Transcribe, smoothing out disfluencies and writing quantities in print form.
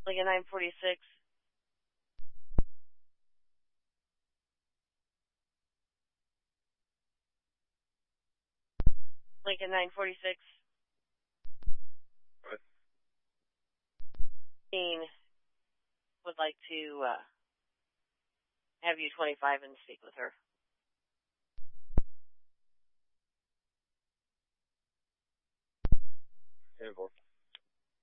Lincoln 946. Lincoln 946. What? Dean would like to have you 25 and speak with her.